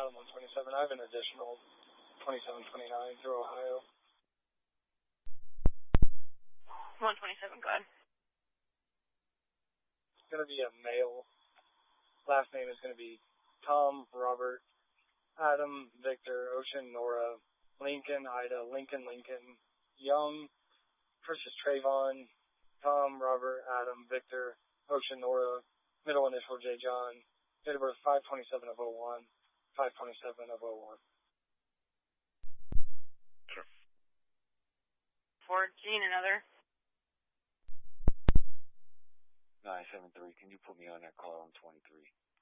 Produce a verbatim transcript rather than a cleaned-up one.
Adam one twenty-seven. I have an additional twenty-seven twenty-nine through Ohio. one twenty-seven, go ahead. It's going to be a male. Last name is going to be Tom, Robert, Adam, Victor, Ocean, Nora, Lincoln, Ida, Lincoln, Lincoln, Young, Precious Trayvon, Tom, Robert, Adam, Victor, Ocean, Nora, middle initial J. John, date of birth five twenty-seven of oh one, five twenty-seven of oh one. fourteen, another. nine seven three, can you put me on that call on twenty-three?